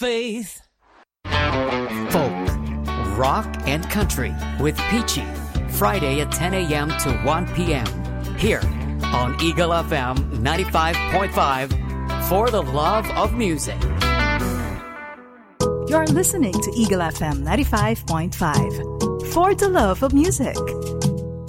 faith. Folk, rock, and country with Peachy. Friday at 10 a.m. to 1 p.m. Here on Eagle FM 95.5 for the love of music. You're listening to Eagle FM 95.5 for the love of music.